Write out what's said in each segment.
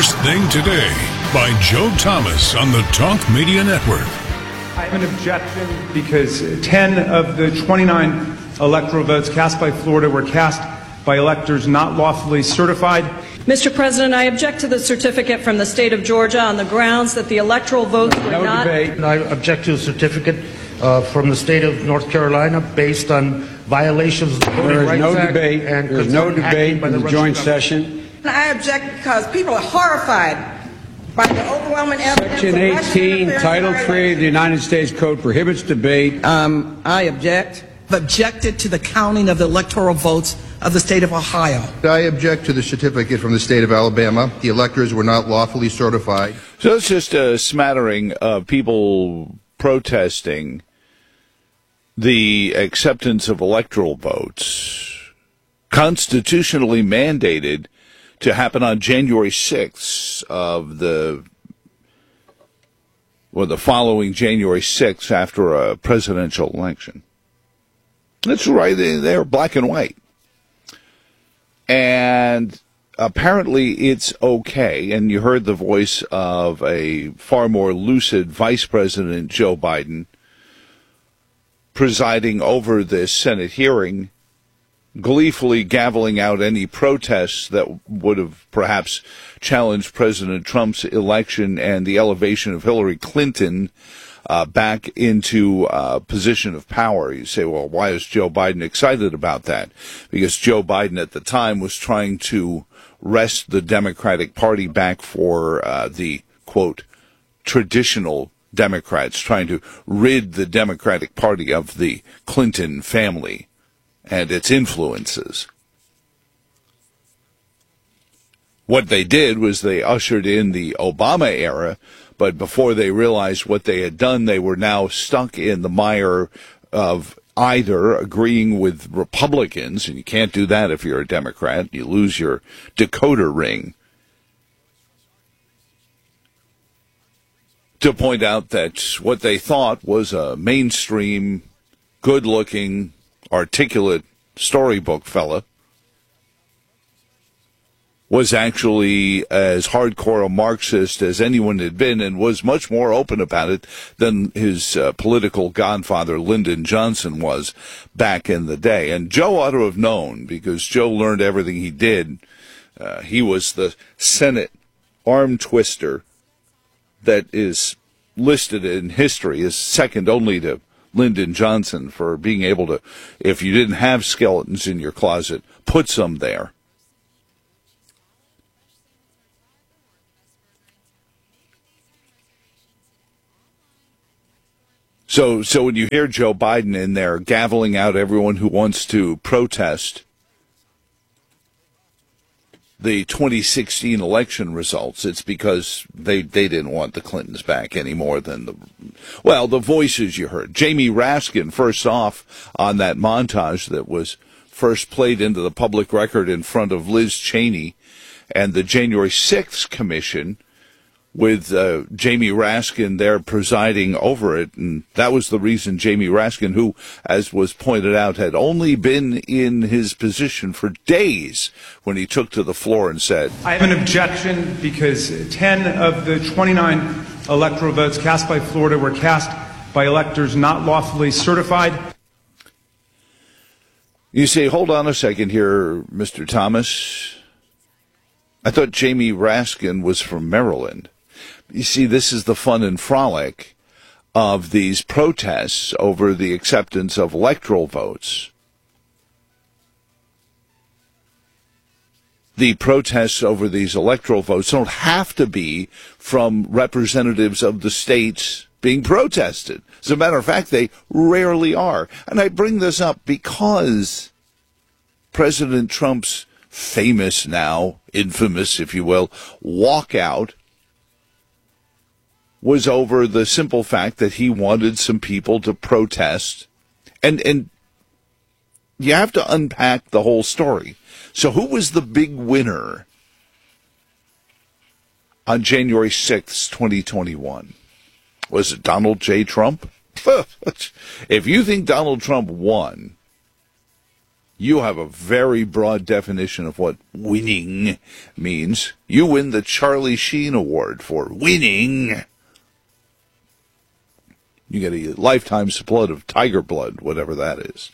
First Thing Today by Joe Thomas on the Talk Media Network. I have an objection because 10 of the 29 electoral votes cast by Florida were cast by electors not lawfully certified. Mr. President, I object to the certificate from the state of Georgia on the grounds that the electoral votes were not... I object to a certificate from the state of North Carolina based on violations of the Voting Rights Act. There is no debate in the joint session. I object because people are horrified by the overwhelming evidence. Section 18, Title 3 of the United States Code prohibits debate. I object. Objected to the counting of the electoral votes of the state of Ohio. I object to the certificate from the state of Alabama. The electors were not lawfully certified. So it's just a smattering of people protesting the acceptance of electoral votes constitutionally mandated to happen on January 6th of the following January 6th after a presidential election. That's right. They're black and white. And apparently it's okay. And you heard the voice of a far more lucid Vice President Joe Biden presiding over this Senate hearing, gleefully gaveling out any protests that would have perhaps challenged President Trump's election and the elevation of Hillary Clinton back into a position of power. You say, well, why is Joe Biden excited about that? Because Joe Biden at the time was trying to wrest the Democratic Party back for the, quote, traditional Democrats, trying to rid the Democratic Party of the Clinton family and its influences. What they did was they ushered in the Obama era, but before they realized what they had done, they were now stuck in the mire of either agreeing with Republicans, and you can't do that if you're a Democrat, you lose your decoder ring, to point out that what they thought was a mainstream, good-looking, articulate storybook fella was actually as hardcore a Marxist as anyone had been, and was much more open about it than his political godfather Lyndon Johnson was back in the day. And Joe ought to have known, because Joe learned everything he did. He was the Senate arm twister that is listed in history as second only to Lyndon Johnson for being able to, if you didn't have skeletons in your closet, put some there. So when you hear Joe Biden in there gaveling out everyone who wants to protest the 2016 election results, it's because they didn't want the Clintons back any more than the voices you heard. Jamie Raskin, first off on that montage that was first played into the public record in front of Liz Cheney and the January 6th commission, with Jamie Raskin there presiding over it. And that was the reason Jamie Raskin, who, as was pointed out, had only been in his position for days when he took to the floor and said, I have an objection because 10 of the 29 electoral votes cast by Florida were cast by electors not lawfully certified. You say, hold on a second here, Mr. Thomas. I thought Jamie Raskin was from Maryland. You see, this is the fun and frolic of these protests over the acceptance of electoral votes. The protests over these electoral votes don't have to be from representatives of the states being protested. As a matter of fact, they rarely are. And I bring this up because President Trump's famous now, infamous, if you will, walkout was over the simple fact that he wanted some people to protest. And you have to unpack the whole story. So who was the big winner on January 6th, 2021? Was it Donald J. Trump? If you think Donald Trump won, You have a very broad definition of what winning means. You win the Charlie Sheen Award for winning. You get a lifetime supply of tiger blood, whatever that is.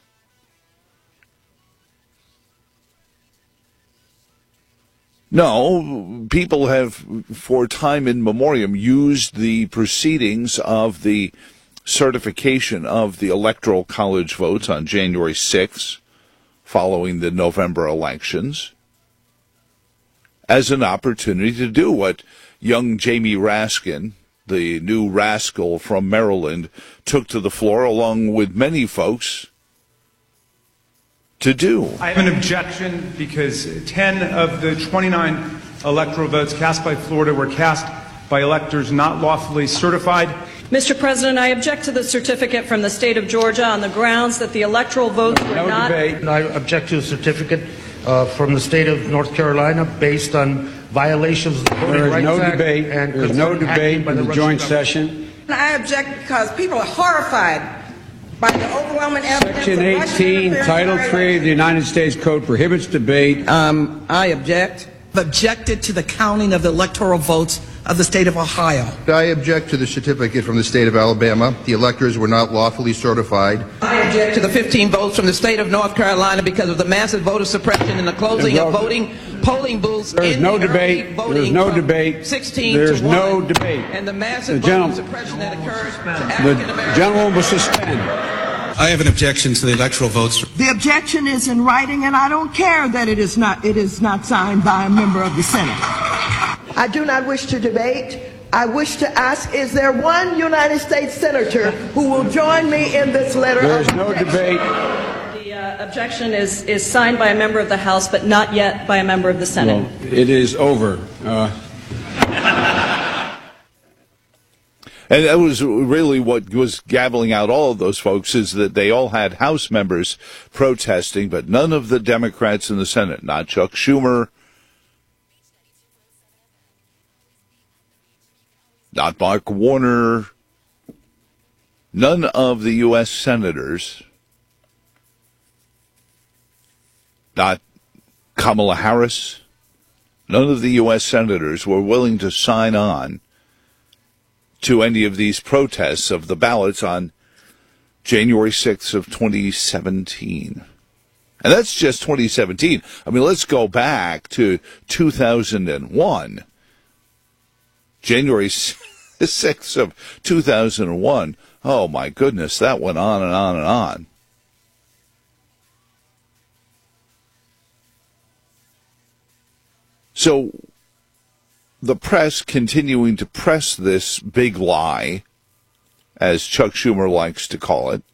No, people have, for time in memoriam, used the proceedings of the certification of the Electoral College votes on January 6th, following the November elections, as an opportunity to do what young Jamie Raskin, the new rascal from Maryland, took to the floor along with many folks to do. I have an objection because 10 of the 29 electoral votes cast by Florida were cast by electors not lawfully certified. Mr. President, I object to the certificate from the state of Georgia on the grounds that the electoral votes were not... Debate. I object to the certificate from the state of North Carolina based on violations of the Voting Rights Act. There's no debate in the joint session. I object because people are horrified by the overwhelming evidence. Section 18, Title 3 of the United States Code prohibits debate. I object. Objected to the counting of the electoral votes of the state of Ohio. I object to the certificate from the state of Alabama. The electors were not lawfully certified. I object to the 15 votes from the state of North Carolina because of the massive voter suppression and the closing of polling booths. There's no debate. There's no debate. 16 There's to 1, no debate. And the massive voter suppression that occurred to African The Americans. gentleman will suspend. I have an objection to the electoral votes. The objection is in writing, and I don't care that it is not signed by a member of the Senate. I do not wish to debate. I wish to ask, is there one United States senator who will join me in this letter There's of no objection? debate. The objection is signed by a member of the House, but not yet by a member of the Senate. Well, it is over. And that was really what was gaveling out all of those folks, is that they all had House members protesting, but none of the Democrats in the Senate, not Chuck Schumer, not Mark Warner, none of the U.S. senators, not Kamala Harris, none of the U.S. senators were willing to sign on to any of these protests of the ballots on January 6th of 2017. And that's just 2017. I mean, let's go back to 2001. January 6th of 2001. Oh, my goodness, that went on and on and on. So the press continuing to press this big lie, as Chuck Schumer likes to call it,